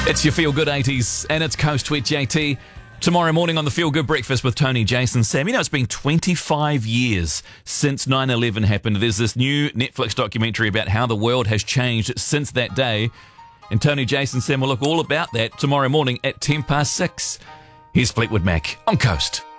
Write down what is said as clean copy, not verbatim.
It's your Feel Good 80s and it's Coast with JT. Tomorrow morning on the Feel Good Breakfast with Tony, Jason, Sam. You know, it's been 25 years since 9/11 happened. There's this new Netflix documentary about how the world has changed since that day. And Tony, Jason, Sam will look all about that tomorrow morning at 6:10. Here's Fleetwood Mac on Coast.